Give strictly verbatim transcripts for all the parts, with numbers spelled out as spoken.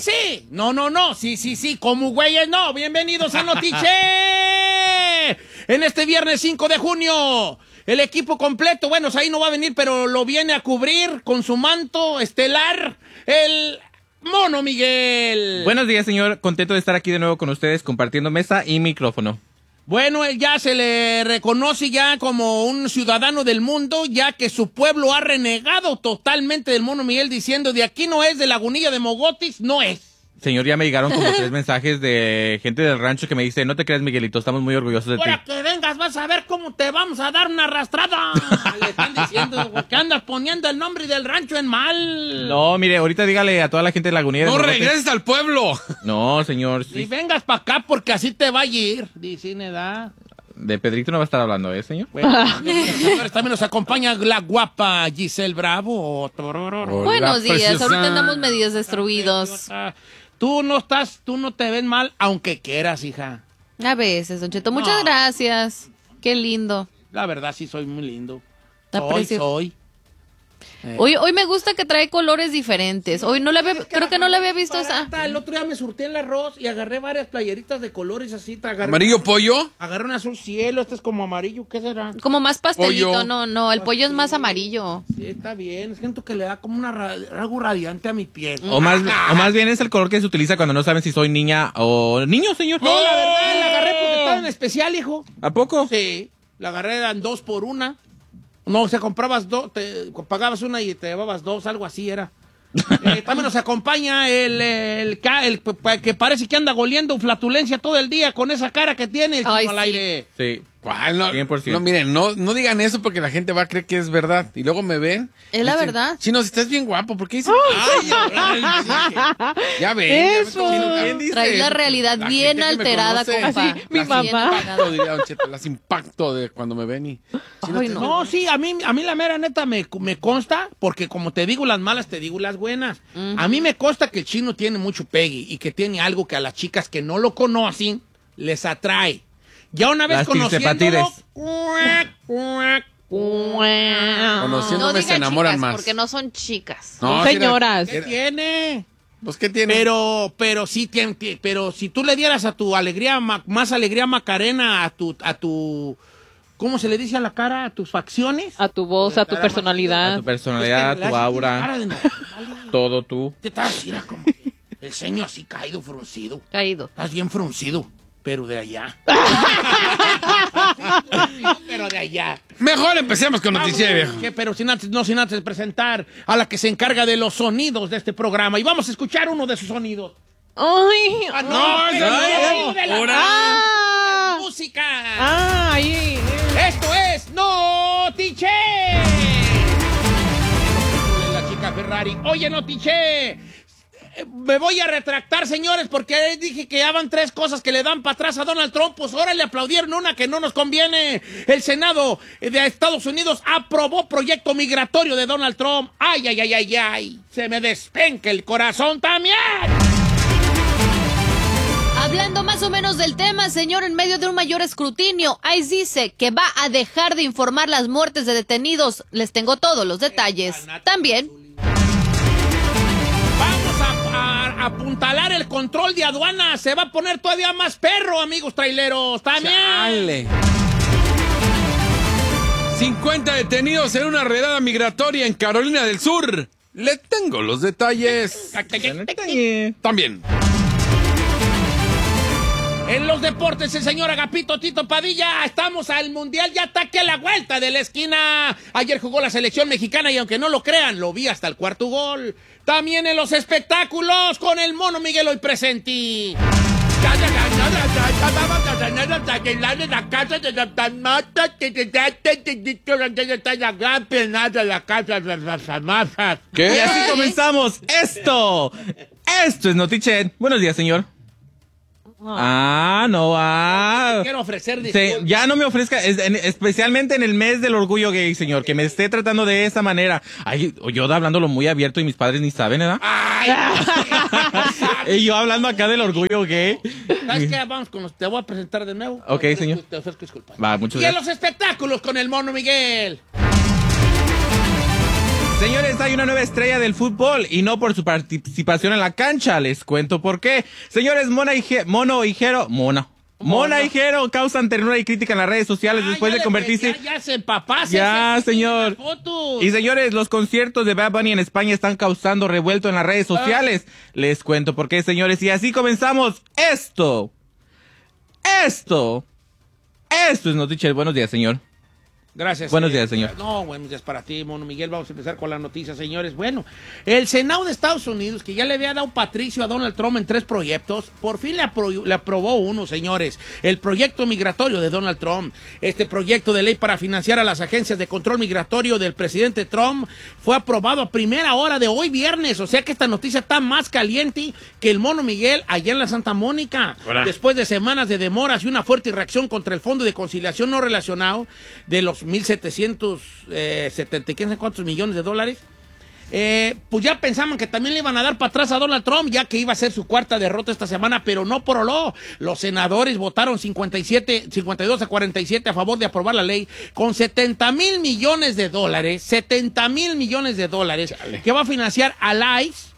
sí. No, no, no. Sí, sí, sí. Como güeyes, no. Bienvenidos a Notiche. En este viernes cinco de junio. El equipo completo. Bueno, ahí no va a venir, pero lo viene a cubrir con su manto estelar. El Mono Miguel. Buenos días, señor. Contento de estar aquí de nuevo con ustedes, compartiendo mesa y micrófono. Bueno, él ya se le reconoce ya como un ciudadano del mundo, ya que su pueblo ha renegado totalmente del Mono Miguel, diciendo de aquí no es, de Lagunilla de Mogotis, no es. Señor, ya me llegaron como tres mensajes de gente del rancho que me dice, no te creas, Miguelito, estamos muy orgullosos de ti. Ahora que vengas vas a ver cómo te vamos a dar una arrastrada. Le están diciendo que andas poniendo el nombre del rancho en mal. No, mire, ahorita dígale a toda la gente de Lagunilla de ¡No Mogotes. regreses al pueblo! No, señor. Y Sí. vengas para acá porque así te va a ir, dice Neda. De Pedrito no va a estar hablando, ¿eh, señor? Bueno, señores, también nos acompaña la guapa Giselle Bravo. Hola, Buenos días, preciosa. ahorita andamos medios destruidos. Tú no estás, tú no te ven mal, aunque quieras, hija. A veces, Don Cheto, muchas No. gracias. Qué lindo. La verdad sí soy muy lindo. Está Soy, precioso. soy. Eh. Hoy, hoy me gusta que trae colores diferentes. Hoy no le había, creo que no le había visto esa. Barata. El otro día me surtí el arroz y agarré varias playeritas de colores así. te Agarré, ¿Amarillo pollo? Agarré un azul cielo, este es como amarillo, ¿qué será? Como más pastelito, Pollo. no, no, el pollo es más amarillo. Sí, está bien. Siento que le da como una ra- algo radiante a mi piel. O más, o más bien es el color que se utiliza cuando no saben si soy niña o niño, señor. No, la verdad, la agarré porque estaba en especial, hijo. ¿A poco? Sí, la agarré, eran dos por una. No, o sea, comprabas dos, te pagabas una y te llevabas dos, algo así era. Eh, también nos acompaña el, el, ca- el p- que parece que anda goliendo flatulencia todo el día con esa cara que tiene el Ay, chino al sí. aire. Sí. ¿Cuál? No, cien por ciento. no, miren, no, no digan eso porque la gente va a creer que es verdad. Y luego me ven. Es la dicen, verdad. Chino, si estás bien guapo, ¿por qué dicen? Ay, ay, ay, ya ven. Eso. Ya ven cómo- ¿Quién dice? Trae la realidad La bien gente que me alterada, conoce. compa. Así, mi Las mamá. impacto, diría Don Cheto, las impacto de cuando me ven y... Chino, Ay, te- no. No, sí, a mí, a mí la mera neta me, me consta, porque como te digo las malas, te digo las buenas. A mí me consta que el chino tiene mucho pegue y que tiene algo que a las chicas que no lo conocen les atrae. Ya una vez Las conociéndolo... tilsepatides. cuac, cuac, Conociéndome No se diga enamoran chicas, más. porque no son chicas. No, Son si era- señoras. ¿Qué tiene? Pues, ¿qué tiene? Pero, pero sí tiene, ti- pero si tú le dieras a tu alegría, ma- más alegría Macarena, a tu, a tu, ¿cómo se le dice a la cara? A tus facciones. A tu voz, a tu A personalidad. tu personalidad, Pues que tu la- aura, cara de no- todo tú. Te estás así, era como el ceño así caído, fruncido. Caído. Estás bien fruncido, pero de allá. Pero de allá. Mejor empecemos con Noticiero Viejo. Que, pero sin antes, no sin antes presentar a la que se encarga de los sonidos de este programa. Y vamos a escuchar uno de sus sonidos. Ay, Ah, no, No, pero no, no, de la- ahora. ah, música. ah, ahí. Esto es Notiche. La chica Ferrari. Oye, Notiche. Me voy a retractar, señores, porque dije que ya van tres cosas que le dan para atrás a Donald Trump. Pues ahora le aplaudieron una que no nos conviene. El Senado de Estados Unidos aprobó proyecto migratorio de Donald Trump. Ay, ay, ay, ay, ay. Se me despenca el corazón también. Hablando más o menos del tema, señor, en medio de un mayor escrutinio, ICE dice que va a dejar de informar las muertes de detenidos. Les tengo todos los detalles. También, Vamos a, a- a apuntalar el control de aduana. Se va a poner todavía más perro, amigos traileros. También. Chale. cincuenta detenidos en una redada migratoria en Carolina del Sur. Le tengo los detalles. También. En los deportes, el señor Agapito Tito Padilla, estamos al Mundial, ya está aquí a la vuelta de la esquina. Ayer jugó la selección mexicana y aunque no lo crean, lo vi hasta el cuarto gol. También en los espectáculos, con el Mono Miguel hoy presente. ¿Qué? Y así comenzamos. Esto. Esto es Notichet. Buenos días, señor. Ah, no, ah. Quiero ofrecer Sí, disculpas. ya no me ofrezca, es- en- especialmente en el mes del orgullo gay, señor, que me esté tratando de esa manera. Ay, yo hablándolo muy abierto y mis padres ni saben, ¿verdad? Ay, Y yo hablando acá del orgullo gay. ¿sabes qué? Vamos con los... Te voy a presentar de nuevo. Ok, Te- señor. Te ofrezco disculpas. Va, muchas Y en gracias. los espectáculos con el Mono Miguel. Señores, hay una nueva estrella del fútbol y no por su participación en la cancha. Les cuento por qué. Señores, Mona y Je- Mono y Jero... Mona. Mona y Jero causan ternura y crítica en las redes sociales Ah, después ya de le- convertirse... Ya, ya se papá. Ya, señor. Y señores, los conciertos de Bad Bunny en España están causando revuelto en las redes sociales. Les cuento por qué, señores. Y así comenzamos esto. Esto. Esto es Notiche. Buenos días, señor. Gracias. Buenos eh, días, señor. No, buenos días para ti, Mono Miguel. Vamos a empezar con las noticias, señores. Bueno, el Senado de Estados Unidos, que ya le había dado Patricio a Donald Trump en tres proyectos, por fin le, apro- le aprobó uno, señores. El proyecto migratorio de Donald Trump. Este proyecto de ley para financiar a las agencias de control migratorio del presidente Trump fue aprobado a primera hora de hoy viernes. O sea que esta noticia está más caliente que el Mono Miguel allá en la Santa Mónica. Hola. Después de semanas de demoras y una fuerte reacción contra el Fondo de Conciliación No Relacionado de los mil setecientos setenta y quién sabe cuántos millones de dólares, eh, pues ya pensaban que también le iban a dar para atrás a Donald Trump, ya que iba a ser su cuarta derrota esta semana, pero no por oló. Los senadores votaron cincuenta y siete, cincuenta y dos a cuarenta y siete a favor de aprobar la ley con setenta mil millones de dólares, setenta mil millones de dólares, Chale. que va a financiar al I C E,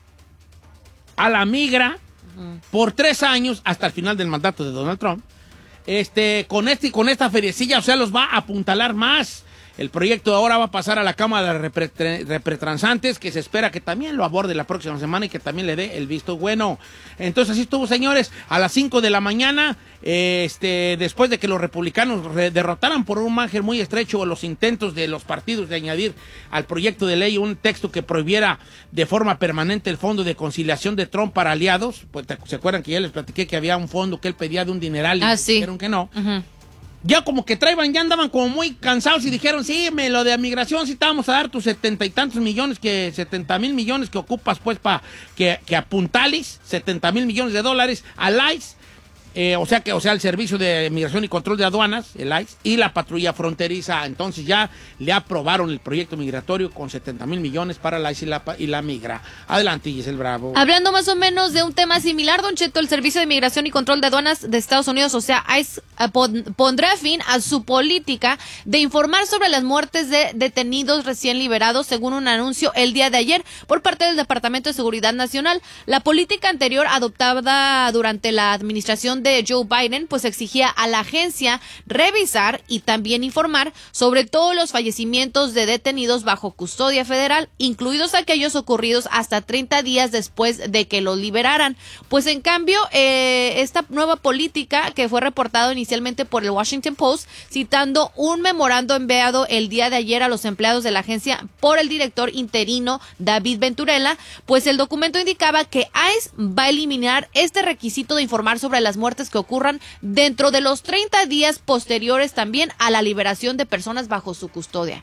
a la migra, uh-huh. por tres años hasta el final del mandato de Donald Trump. Este, con este, con esta feriecilla, o sea, los va a apuntalar más. El proyecto ahora va a pasar a la Cámara de Repre- Representrantes, que se espera que también lo aborde la próxima semana y que también le dé el visto bueno. Entonces así estuvo, señores, a las cinco de la mañana, eh, este, después de que los republicanos re- derrotaran por un margen muy estrecho los intentos de los partidos de añadir al proyecto de ley un texto que prohibiera de forma permanente el fondo de conciliación de Trump para aliados. Pues, ¿se acuerdan que ya les platiqué que había un fondo que él pedía de un dineral y ah, sí. dijeron que no? Uh-huh. Ya como que traían, ya andaban como muy cansados y dijeron, sí, me, lo de migración, sí te vamos a dar tus setenta y tantos millones, que setenta mil millones que ocupas pues para que, que apuntales, setenta mil millones de dólares al I C E, eh, o sea que, o sea, el Servicio de Migración y Control de Aduanas, el I C E, y la Patrulla Fronteriza. Entonces ya le aprobaron el proyecto migratorio con setenta mil millones para el I C E y la, y la migra. Adelante, Giselle Bravo. Hablando más o menos de un tema similar, Don Cheto, el Servicio de Migración y Control de Aduanas de Estados Unidos, o sea, I C E, pon- pondrá fin a su política de informar sobre las muertes de detenidos recién liberados, según un anuncio el día de ayer por parte del Departamento de Seguridad Nacional. La política anterior, adoptada durante la administración de Joe Biden, pues exigía a la agencia revisar y también informar sobre todos los fallecimientos de detenidos bajo custodia federal, incluidos aquellos ocurridos hasta treinta días después de que los liberaran. Pues en cambio, eh, esta nueva política, que fue reportado inicialmente por el Washington Post, citando un memorando enviado el día de ayer a los empleados de la agencia por el director interino David Venturella, pues el documento indicaba que I C E va a eliminar este requisito de informar sobre las muertes que ocurran dentro de los treinta días posteriores también a la liberación de personas bajo su custodia.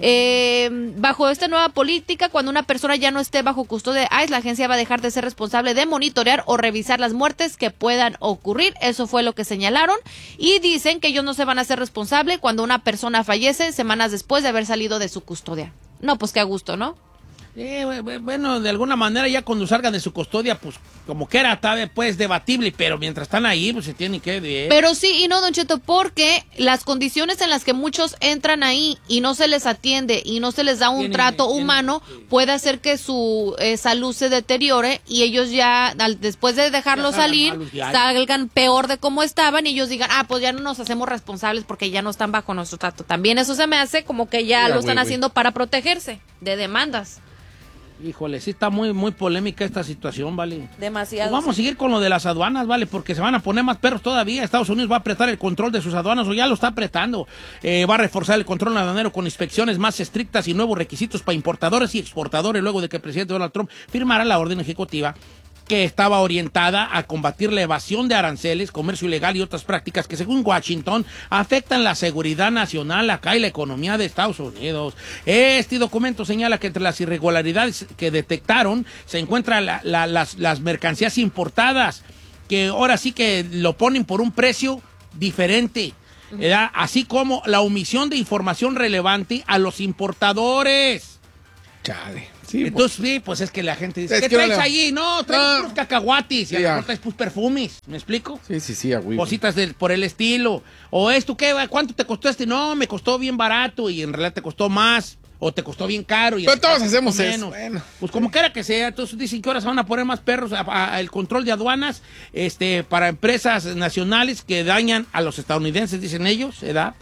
Eh, bajo esta nueva política, cuando una persona ya no esté bajo custodia de I C E, la agencia va a dejar de ser responsable de monitorear o revisar las muertes que puedan ocurrir. Eso fue lo que señalaron, y dicen que ellos no se van a hacer responsable cuando una persona fallece semanas después de haber salido de su custodia. No, pues qué a gusto, ¿no? Eh, bueno, de alguna manera ya cuando salgan de su custodia, pues como que era tal vez pues debatible, pero mientras están ahí, pues se tienen que... Eh. Pero sí y no, Don Cheto, porque las condiciones en las que muchos entran ahí y no se les atiende y no se les da un Tienen, trato tienen, humano, sí. puede hacer que su eh, salud se deteriore y ellos ya, al, después de dejarlo Ya salgan salir, malos ya. salgan peor de cómo estaban y ellos digan, ah, pues ya no nos hacemos responsables porque ya no están bajo nuestro trato. También eso se me hace como que ya Ya, lo están güey, haciendo para protegerse de demandas. Híjole, sí está muy, muy polémica esta situación, ¿vale? Demasiado. Pues vamos a seguir con lo de las aduanas, ¿vale? Porque se van a poner más perros todavía. Estados Unidos va a apretar el control de sus aduanas, o ya lo está apretando. Eh, va a reforzar el control aduanero con inspecciones más estrictas y nuevos requisitos para importadores y exportadores, luego de que el presidente Donald Trump firmara la orden ejecutiva que estaba orientada a combatir la evasión de aranceles, comercio ilegal y otras prácticas que, según Washington, afectan la seguridad nacional acá y la economía de Estados Unidos. Este documento señala que entre las irregularidades que detectaron se encuentran la, la, las, las mercancías importadas, que ahora sí que lo ponen por un precio diferente, ¿verdad? Así como la omisión de información relevante a los importadores. Chale. Sí, Entonces, sí, pues es que la gente dice, Es ¿qué que traes no le- allí? No, traes No. puros cacahuatis. Y a Sí, lo ya. mejor traes pues perfumes. ¿Me explico? sí, sí, sí, a güey. Cositas del- por el estilo. O esto, ¿qué? ¿Cuánto te costó este? No, me costó bien barato y en realidad te costó más. o te costó bien caro. Y Pero todos te hacemos costó eso, menos. bueno. Pues como quiera que sea, entonces dicen que ahora se van a poner más perros a, a- a el control de aduanas este, para empresas nacionales que dañan a los estadounidenses, dicen ellos, ¿verdad?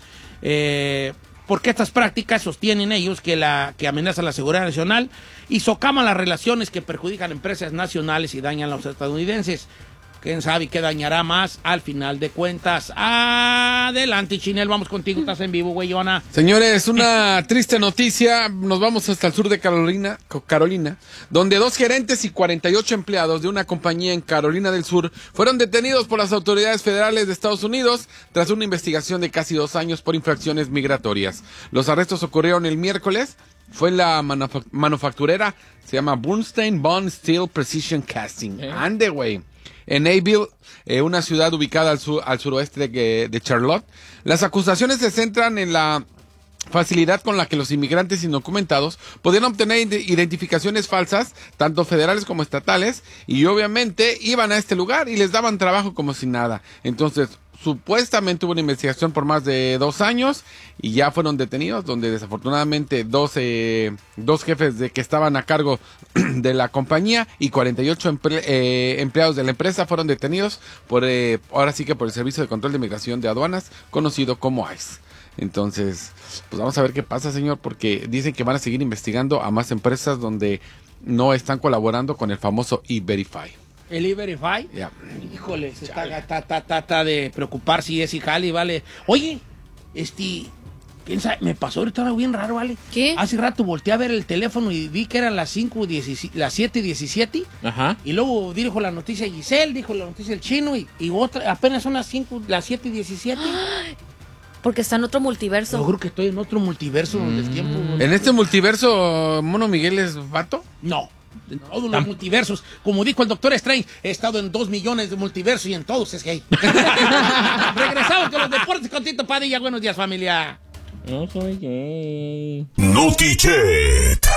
Eh, porque estas prácticas sostienen ellos que, la, que amenazan la seguridad nacional y socaman las relaciones que perjudican empresas nacionales y dañan a los estadounidenses. ¿Quién sabe qué dañará más al final de cuentas? Adelante, Chinel, vamos contigo, estás en vivo, güeyona. Señores, una triste noticia. Nos vamos hasta el sur de Carolina, Co- Carolina, donde dos gerentes y cuarenta y ocho empleados de una compañía en Carolina del Sur fueron detenidos por las autoridades federales de Estados Unidos tras una investigación de casi dos años por infracciones migratorias. Los arrestos ocurrieron el miércoles. Fue la manufa- manufacturera, se llama Bernstein Bond Steel Precision Casting. Ande, güey. En Abbeville, eh, una ciudad ubicada al, sur, al suroeste de, de Charlotte. Las acusaciones se centran en la facilidad con la que los inmigrantes indocumentados podían obtener ide- identificaciones falsas, tanto federales como estatales, y obviamente iban a este lugar y les daban trabajo como si nada. Entonces, supuestamente hubo una investigación por más de dos años y ya fueron detenidos, donde desafortunadamente dos, eh, dos jefes de que estaban a cargo de la compañía y cuarenta y ocho emple- eh, empleados de la empresa fueron detenidos por, eh, ahora sí que por el Servicio de Control de Migración de Aduanas, conocido como ICE. Entonces, pues vamos a ver qué pasa, señor, porque dicen que van a seguir investigando a más empresas donde no están colaborando con el famoso E-Verify. El E-Verify. Ya. Híjole, se está, está, está, está, está de preocupar si es y jale, vale. Oye, este, ¿quién sabe? Me pasó ahorita algo bien raro, ¿vale? ¿Qué? Hace rato volteé a ver el teléfono y vi que eran las cinco diecisiete, las siete diecisiete. Ajá. Y luego dijo la noticia Giselle, dijo la noticia el chino y, y otra, apenas son las cinco, las siete diecisiete. Porque está en otro multiverso. Yo creo que estoy en otro multiverso donde el tiempo... ¿En este multiverso, Mono Miguel es vato? No. En todos los multiversos. Como dijo el doctor Strange, he estado en dos millones de multiversos y en todos es gay. Regresamos con los deportes con Tito Padilla. Buenos días, familia. No soy gay. Notichet.